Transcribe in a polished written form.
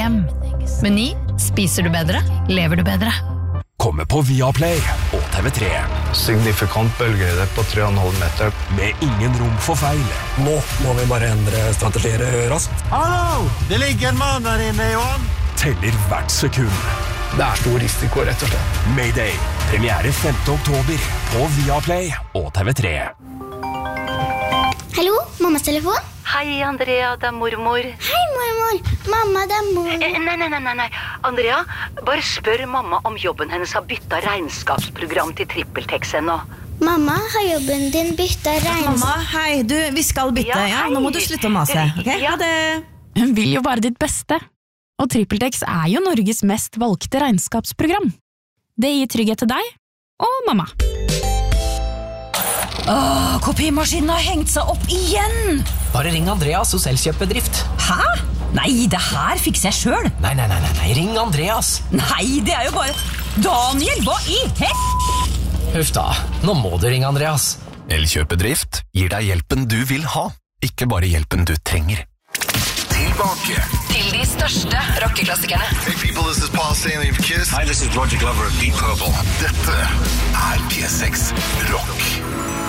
hjem. Meny, spiser du bedre, lever du bedre. Kommer på Viaplay og TV3. Signifikant bølgehøyde på 3,5 meter. Med ingen rom for feil. Nå må vi bare endre strategier raskt. Hallo! Det ligger en mann der inne, Johan. Teller hvert sekund. Det stor risiko, rett og slett. Mayday. Premiere 5. oktober på Viaplay og TV3. Hallo, mammas telefon? Hei, Andrea, det mormor. Hei, mormor. Mamma, det mor. Nei. Andrea, bare spør mamma om jobben hennes har byttet regnskapsprogram til TrippelTex ennå. Mamma, har jobben din byttet regnskap? Mamma, hei, vi skal bytte, ja, nå må du slutte å mase, ok? Ja, det... Hun vil jo bare ditt beste. Og TrippelTex jo Norges mest valgte regnskapsprogram. Det gir trygghet til deg og mamma. Kopimaskinen har hengt seg opp igjen! Bare ring Andreas hos Elkjøpbedrift. Hæ? Nei, det her fikser jeg selv. Nei, ring Andreas. Nei, det jo bare... Daniel, hva i Huff da, nå må du ringe Andreas. Elkjøpbedrift gir deg hjelpen du vil ha, ikke bare hjelpen du trenger. Tilbake til de største rockeklassikerne. Hey people, this is Paul Stanley of Kiss. Hi, this is Roger Glover of Deep Purple. Dette P6 Rock.